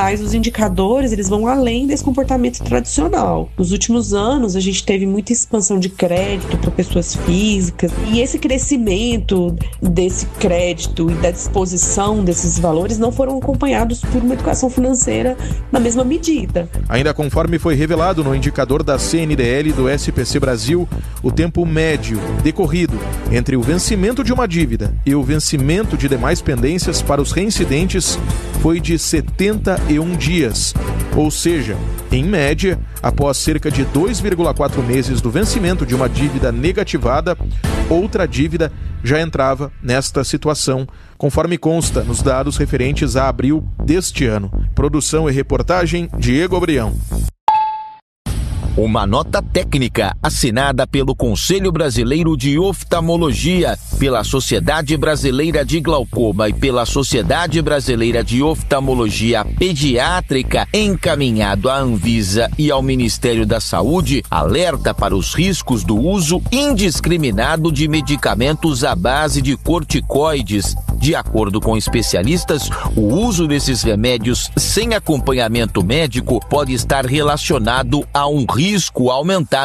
mas os indicadores, eles vão além desse comportamento tradicional. Nos últimos anos, a gente teve muita expansão de crédito para pessoas físicas, e esse crescimento desse crédito e da disposição desses valores não foram acompanhados por uma educação financeira na mesma medida. Ainda conforme foi revelado no indicador da CNDL do SPC Brasil, o tempo médio decorrido entre o vencimento de uma dívida e o vencimento de demais pendências para os reincidentes foi de 71 dias, ou seja, em média, após cerca de 2,4 meses do vencimento de uma dívida negativada, outra dívida já entrava nesta situação, conforme consta nos dados referentes a abril deste ano. Produção e reportagem, Diego Brião. Uma nota técnica assinada pelo Conselho Brasileiro de Oftalmologia, pela Sociedade Brasileira de Glaucoma e pela Sociedade Brasileira de Oftalmologia Pediátrica, encaminhado à Anvisa e ao Ministério da Saúde, alerta para os riscos do uso indiscriminado de medicamentos à base de corticoides. De acordo com especialistas, o uso desses remédios sem acompanhamento médico pode estar relacionado a um risco aumentado